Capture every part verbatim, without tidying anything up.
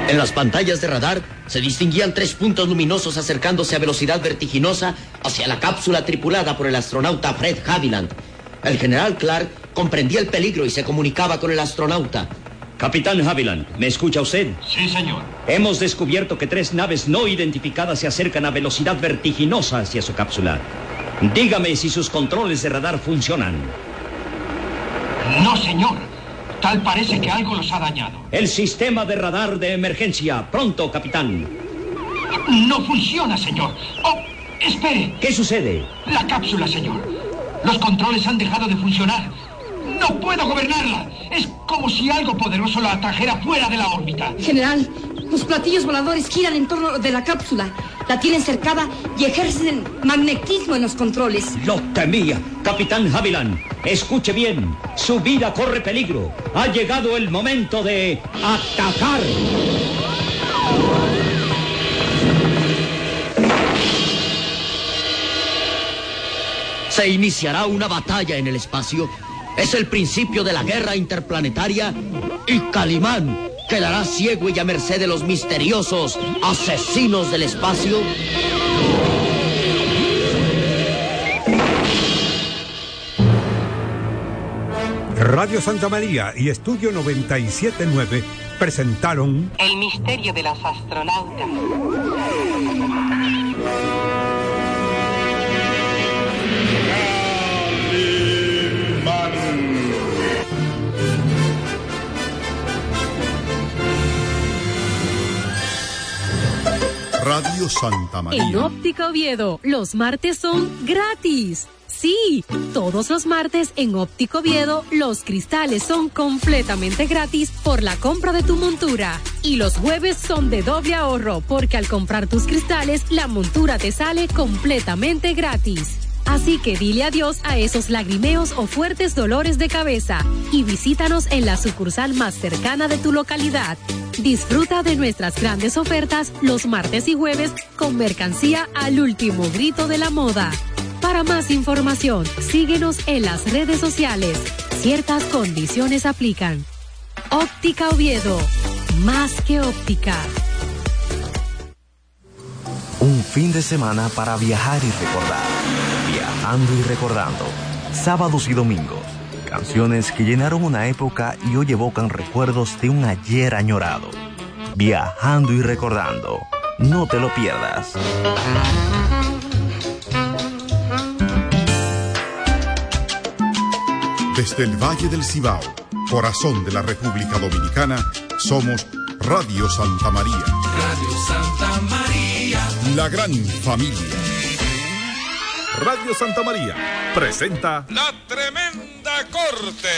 En las pantallas de radar se distinguían tres puntos luminosos acercándose a velocidad vertiginosa hacia la cápsula tripulada por el astronauta Fred Haviland. El general Clark comprendía el peligro y se comunicaba con el astronauta. Capitán Haviland, ¿me escucha usted? Sí, señor. Hemos descubierto que tres naves no identificadas se acercan a velocidad vertiginosa hacia su cápsula. Dígame si sus controles de radar funcionan. No, señor. Tal parece que algo los ha dañado. El sistema de radar de emergencia. Pronto, capitán. No funciona, señor. Oh, espere. ¿Qué sucede? La cápsula, señor. Los controles han dejado de funcionar. ¡No puedo gobernarla! Es como si algo poderoso la atrajera fuera de la órbita. General, los platillos voladores giran en torno de la cápsula. La tienen cercada y ejercen magnetismo en los controles. Lo temía. Capitán Haviland, escuche bien. Su vida corre peligro. Ha llegado el momento de atacar. Se iniciará una batalla en el espacio. Es el principio de la guerra interplanetaria y Calimán quedará ciego y a merced de los misteriosos asesinos del espacio. Radio Santa María y Estudio noventa y siete punto nueve presentaron El misterio de los astronautas. Radio Santa María. En Óptica Oviedo, los martes son gratis. Sí, todos los martes en Óptica Oviedo, los cristales son completamente gratis por la compra de tu montura. Y los jueves son de doble ahorro, porque al comprar tus cristales, la montura te sale completamente gratis. Así que dile adiós a esos lagrimeos o fuertes dolores de cabeza y visítanos en la sucursal más cercana de tu localidad. Disfruta de nuestras grandes ofertas los martes y jueves con mercancía al último grito de la moda. Para más información, síguenos en las redes sociales. Ciertas condiciones aplican. Óptica Oviedo, más que óptica. Un fin de semana para viajar y recordar. Viajando y recordando. Sábados y domingos. Canciones que llenaron una época y hoy evocan recuerdos de un ayer añorado. Viajando y recordando. No te lo pierdas. Desde el Valle del Cibao, corazón de la República Dominicana, somos Radio Santa María. Radio Santa María. La gran familia. Radio Santa María presenta La Tremenda Corte.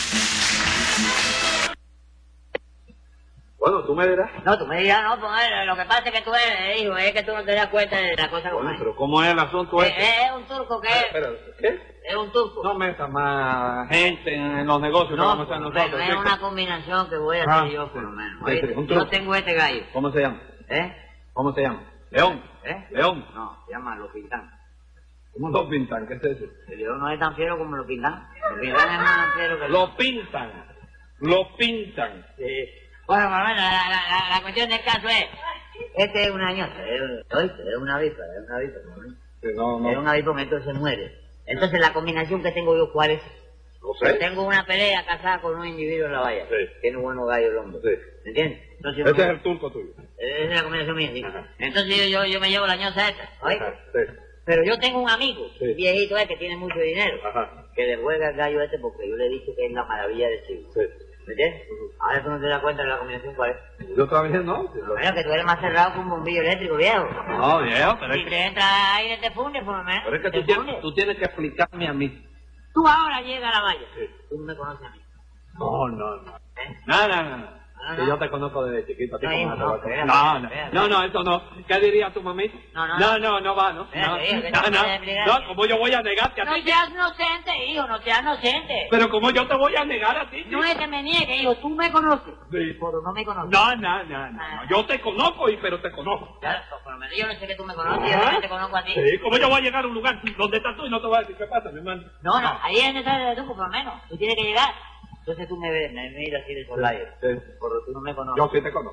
Bueno, tú me dirás. No, tú me dirás, no, pues lo que pasa es que tú eres hijo, es que tú no te das cuenta de la cosa como bueno, es. Pero ¿cómo es el asunto Eh, este? eh, es un turco que es. Espera, ¿qué? Es un turco. No metas más gente en, en los negocios No, que vamos a hacer nosotros. pero es chico. una combinación que voy a Ah, hacer yo, por sí. lo menos. Sí, Oíste, sí, un yo truco. tengo este gallo. ¿Cómo se llama? ¿Eh? ¿Cómo se llama? León. ¿Eh? León. No, se llama Los Pintán. ¿Cómo lo pintan? ¿Qué es eso? El león no es tan fiero como Los Pintán. Los Pintán es más fiero que el Lo pintan. Lo pintan. Sí. Bueno, por lo menos, la, la, la, la cuestión del caso es, este es una añosa, es, oíste, es una avispa, es una avispa, ¿no? Sí, no, no. Es un avispa que entonces se muere. Entonces la combinación que tengo yo, ¿cuál es? No sé. Tengo una pelea casada con un individuo en la valla. Sí. Tiene buenos gallos el hombre. Sí. ¿Me entiendes? Entonces, Ese yo- es el turco tuyo. Esa es la combinación mía, sí. Ajá. Entonces yo, yo, yo me llevo la añosa esta, ¿oíste? Ajá, sí. Pero yo tengo un amigo, Sí. un viejito este que tiene mucho dinero, Ajá. que le juega el gallo este porque yo le he dicho que es la maravilla del siglo. Sí. ¿Me entiendes? Ahora tú no te das cuenta de la combinación cuál es. Yo todavía no. Bueno, que tú eres más cerrado que un bombillo eléctrico, viejo. No, viejo, pero Si es que, te entra aire te funde, por lo menos. pero es que Te tú, tienes, funde. tú tienes que explicarme a mí. Tú ahora llegas a la valla. Sí. Tú no me conoces a mí. No, no, no. ¿Eh? No, no, no. No, Que no. yo te conozco desde chiquito. a ti No, cómo hijo, te no, vas a- espérate, no, no, espérate. no, no, eso no. ¿Qué diría tu mamita? No, no, no, no. no, no va, ¿no? Espérate, No, hijo, que no, no no, puedes explicar. no, ¿cómo yo voy a negarte a No ti? seas inocente, hijo, no seas inocente. Pero ¿cómo yo te voy a negar a ti? No es que me niegue, hijo, tú me conoces. Sí. Pero no me conoces. No, no, no, no, no. Yo te conozco, y pero te conozco. Claro, pues, por lo menos yo no sé que tú me conoces, yo no te conozco a ti. Sí, ¿cómo yo voy a llegar a un lugar donde estás tú y no te voy a decir qué pasa, mi hermano? No, no, ahí es donde estás tú, por lo menos. Tú tienes que llegar. Entonces tú me ves, me miras así de soslayo. Sí. Porque tú no me conoces. Yo sí te conozco.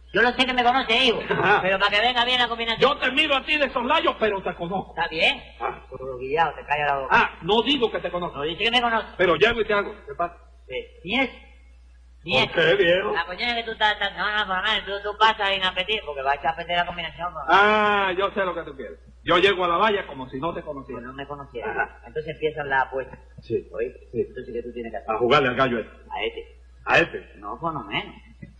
Yo lo sé que me conoce, hijo. Ajá. Pero para que venga bien la combinación. Yo te miro a ti de soslayo, pero te conozco. ¿Está bien? Ah. Pero Guillao, te calla la boca. Ah, no digo que te conozco. No dice que me conoce. Pero llego y te hago. ¿Qué pasa? Sí. ¿Y es? ¿Y es? ¿Por qué, viejo? La cuestión es que tú estás... estás- No, no, por nada, tú, tú pasas sin apetir, porque vas a echar a perder la combinación. ¿No? Ah, yo sé lo que tú quieres. Yo llego a la valla como si no te conociera. Pues no me conociera. Ajá. Entonces empiezan las apuestas. Sí. ¿Oíste? Sí. Entonces, ¿qué tú tienes que hacer? A jugarle al gallo este. A este. A este. No, por lo menos.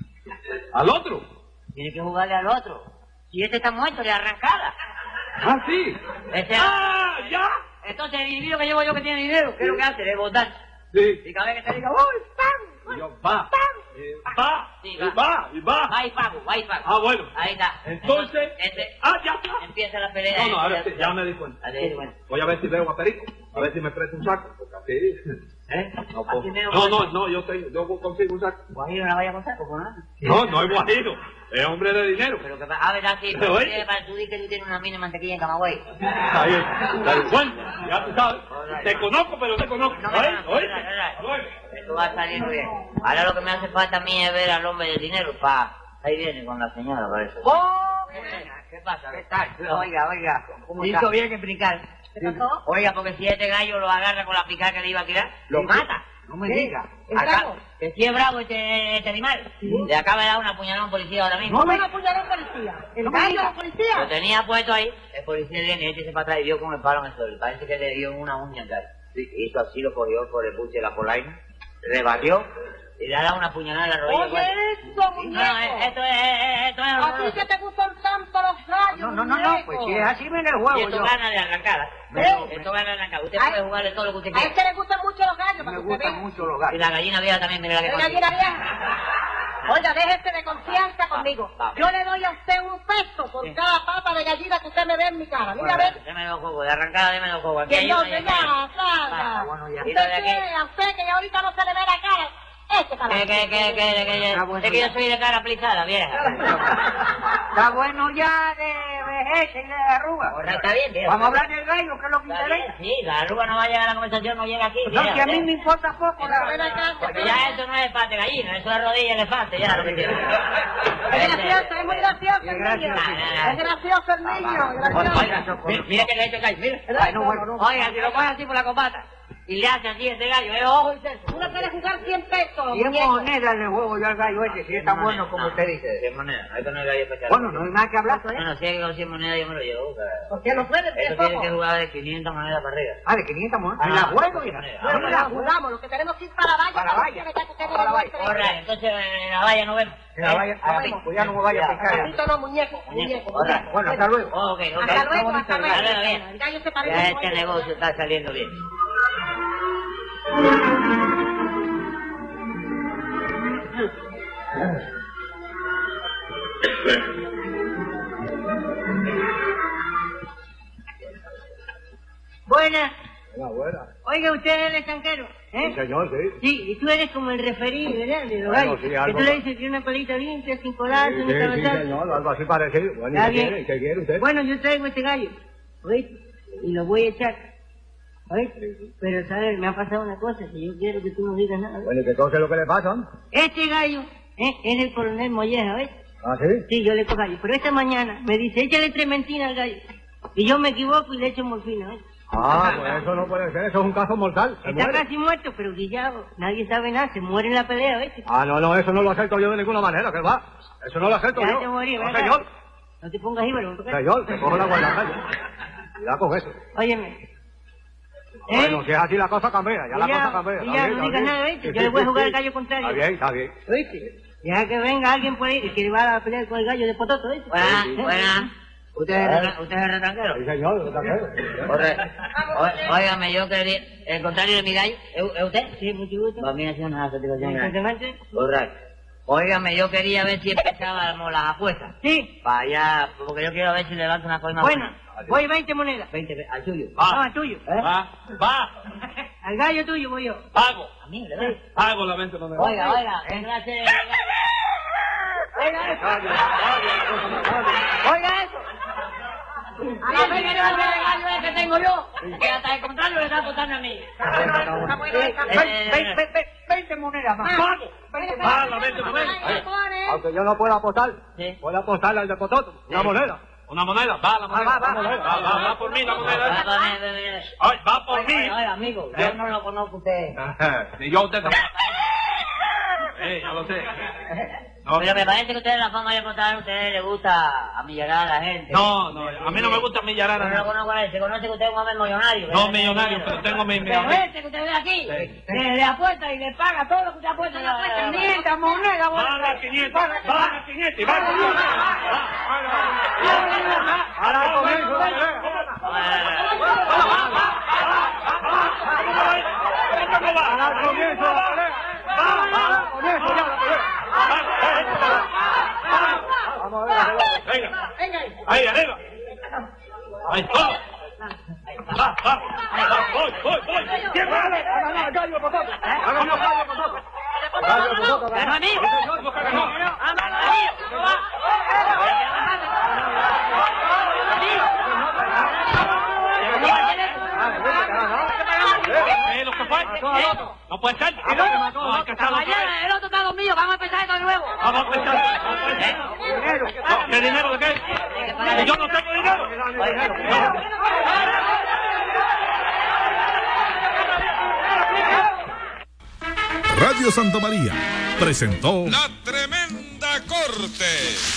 ¿Al otro? Tienes que jugarle al otro. Si este está muerto, de arrancada. Ah, sí. Ese... ¡Ah, ya! Entonces, el individuo que llevo yo que tiene dinero, ¿qué es lo que hace? Es votar. Sí. Y cada vez que te diga, ¡uy, pam! Y yo, va. Eh, va. Sí, Y va. va. Y va. Va y pago, va y pago. Ah, bueno. Ahí está. Entonces... este, Ah, ya está. empieza la pelea. No, no, ahora sí, Empieza- ya me di cuenta. Ah, te di cuenta. Voy a ver si veo a Perico. A ver si me presta un saco. Porque así... ¿Eh? No, puedo. Así veo- no, no, no, yo, tengo, yo consigo un saco. Guajiro no vaya a contar, ¿por nada? No, no es guajiro. Es hombre de dinero. Pero que va, ah, verdad, sí, ¿Te pero oí? tú tienes- para tú dices que tú tienes una mina de mantequilla en Camagüey. Ahí está. Bueno, ya tú sabes. Te conozco, pero te conozco. No me ¿Oí? conozco, ¿Oí? verdad, verdad. Luego. Esto va a salir bien. Ahora lo que me hace falta a mí es ver al hombre del dinero, pa. Ahí viene con la señora, parece. ¡Oh! ¿Qué pasa? ¿Qué tal? Oiga, oiga. ¿Cómo hizo bien que brincar? ¿Qué pasó? Oiga, porque si este gallo lo agarra con la picada que le iba a tirar, lo mata. No me diga. ¿Es Acá, bravo? que si es bravo este, este animal. Le acaba de dar una puñalada a un policía ahora mismo. ¿Cómo lo apuñaló el policía? ¿El gallo del Lo policía? tenía puesto ahí, el policía viene y este se para atrás y dio con el palo en el suelo. Parece que le dio una uña al gallo. Hizo así, lo cogió por el buche de la polaina, rebarrió y le ha dado una puñalada en la rodilla. Oye, eso, muñeco. No, eh, esto es, eh, esto es... Así que te gustan tanto los gallos, No, no, no, no, pues si es así viene el juego. Y esto yo. gana de arrancada. ¿Eh? Esto gana de arrancada. Usted Ay, puede jugarle todo lo que usted A quiera. este le gustan mucho los gallos, para que usted vea. mucho los gallos. Y la gallina vieja también, mira la que Oiga, consigue. mira, vieja. Oiga, déjese de confianza conmigo. va. Yo le doy a usted un peso por cada pata de gallina que usted me ve en mi cara. Mira, a ver. Deme los juegos, de arrancada deme los juegos. Aquí Que hay no, una y que aquí hay ya, otra. salga. Ah, bueno, ya. Usted Y lo de aquí. tiene a usted que ya ahorita no se le ve la cara. Este para Que, que, que, que, que, que, es que yo soy de cara plisada, vieja. Está bueno ya de vejez y de arruga. Ahora está bien, viejo. Vamos a hablar del gallo, que es lo que Está bien, interesa. sí, la arruga no va a llegar a la conversación, no llega aquí. No, vieja, que a mí ¿eh? me importa poco la verdad. Porque ya esto no es pate gallina, eso es rodilla de elefante, ya lo que tiene. Es gracioso, es muy gracioso el niño. Es gracioso el niño, es gracioso. Oiga, mira, mira que le ha hecho gallo, mira. Ay, no, bueno, no. Oiga, si lo coge así por la copata y le hace así ese gallo, es ojo y ceso. Uno puede jugar cien pesos, Cien muñeco. monedas le juego yo al gallo ese, si es tan bueno como usted dice. cien monedas, hay que no hay gallo especial. Bueno, no hay más que hablar, No, ¿eh? no, si hay con cien monedas yo me lo llevo. cara. ¿Por qué no puede? Eso ¿Qué tiene poco? que jugar de quinientas monedas para arriba. Ah, de quinientas monedas. Ah, ¿Me la juego? sí, Mira. sí. Bueno, pues la jugamos, lo que tenemos que ir para la valla. Para la valla. que ya que usted Para la me valla. lo Correcto, entonces en la valla nos vemos. En la valla, ¿Eh? ah, Así. pues ya no me vaya a picar. Papito no, muñeco, muñeco. Correcto. muñeco. Bueno, hasta luego. Ok, ok. Hasta luego, hasta Hasta luego, luego. bien. El gallo se parece Ya a un este pollo. negocio está saliendo bien. Buenas. Buena, buena. Oiga, usted es el estanquero, Sí, ¿eh? señor, sí. Sí, y tú eres como el referí, ¿verdad? De los Bueno, gallos. sí, que algo tú le más. dices que una colita limpia, sin colar, Sí, sin sí, sí, cabezazo. señor, algo así parecido. Bueno, ¿y Está qué bien. quiere? ¿Qué quiere usted? Bueno, yo traigo este gallo, ¿oíste? Y lo voy a echar, ¿oíste? Pero, ¿sabes? Me ha pasado una cosa que yo quiero que tú no digas nada. ¿oíste? Bueno, ¿y qué cosa es lo que le pasa? Este gallo, ¿eh? Es el coronel Molleja, ¿oíste? ¿Ah, sí? Sí, yo le cojo gallo. Pero esta mañana me dice, échale trementina al gallo. Y yo me equivoco y le echo morfina, ¿oíste? Ah, pues eso no puede ser, eso es un caso mortal. Se Está muere. casi muerto, pero guillado. Nadie sabe nada, se muere en la pelea, ¿oíste? Ah, no, no, eso no lo acepto yo de ninguna manera, ¿qué va? Eso no lo acepto Ya yo. te morí, no, ¿verdad? señor. No te pongas íbaro, ¿ok? Señor, te cojo la guardacalla. Cuidado con eso. Óyeme. ¿Eh? Bueno, si es así la cosa cambia, ya la Ya, cosa cambia. ya, Está no bien, está digas bien. nada, ¿oíste? Sí, Yo sí, le voy a sí, jugar sí. al gallo contrario. Está bien, está bien. ¿Oíste? Deja que venga alguien por ahí que quiere va a pelear con el gallo de Pototo, ¿oíste? Buenas, ¿Eh? buenas. ¿Usted es el- usted es el retranquero? Sí, señor, está bien. Correcto. O- Óigame, yo quería... ¿El contrario de mi gallo? ¿Es es usted? Sí, mucho gusto. Para mí ha sido una satisfacción grande. Exactamente. Correcto. Óigame, yo quería ver si empezábamos las apuestas. Sí. Para allá, porque yo quiero ver si levanto una coima. Bueno, voy veinte monedas. veinte, al suyo. No, al tuyo. Va, va, Al gallo tuyo voy yo. pago. A mí, ¿verdad? Pago la venta moneda. Oiga, oiga, en clase de... Oiga eso. Oiga eso. A la vez que no me gallo es que tengo yo, que hasta el contrario le está apostando a mí. Ve- ve- ve- ve- veinte monedas más. Pago. Va la venta moneda. Ay, pone Aunque yo no pueda apostar, Sí. puedo apostarle al de Pototo. Una Sí. moneda. Una moneda, va la moneda. Va, va, Va, va. va, va, va por mí la Va moneda. por mí, va, va, Ay, va por va. mí. Oiga, oiga, amigo, yo ¿Eh? no lo conozco a usted. Ni yo a usted tampoco. Eh, ya lo sé. No. Pero me parece que a usted en la forma de votar, a usted le gusta amillar a la gente. No, no, a mí no me gusta millar a Pero no lo nadie. conozco a él. Se conoce que usted es un hombre millonario. No ¿verdad? millonario, pero tengo mi... mi- Pero este que usted ve aquí, le, le apuesta y le paga todo lo que usted apuesta. Le apuesta quinientas monedas. Va a quinientos, va a quinientos y va a Ahora comienzo la pelea. Ahora comienzo la pelea. Ahora comienzo ya la pelea. Vamos a ver la pelea. Venga, ahí arriba. Ahí está. Va, va, va, voy, voy, voy. ¿Quién va? Haga no, gallo Pototo. Haga no, gallo Pototo. Gallo Pototo. ¡Ganó a mí! ¿Qué es lo que fue? No puede ser. No hay que hacerlo otra vez. El otro está conmigo, vamos a empezar esto de nuevo. Vamos a empezar. Vamos a empezar. No, ¿qué dinero de qué? Yo no tengo dinero. Radio Santa María presentó La Tremenda Corte.